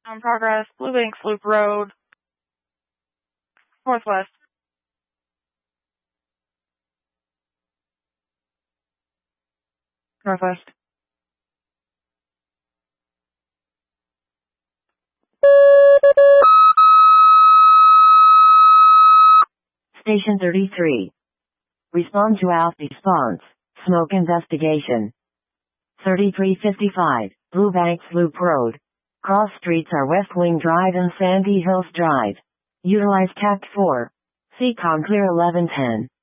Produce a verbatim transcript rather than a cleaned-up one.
On progress, Blue Banks Loop Road, northwest. Northwest. Station thirty-three. Respond to Alpha response. Smoke investigation. thirty-three fifty-five, Blue Banks Loop Road. Cross streets are West Wing Drive and Sandy Hills Drive. Utilize C A C four. C COM clear eleven ten.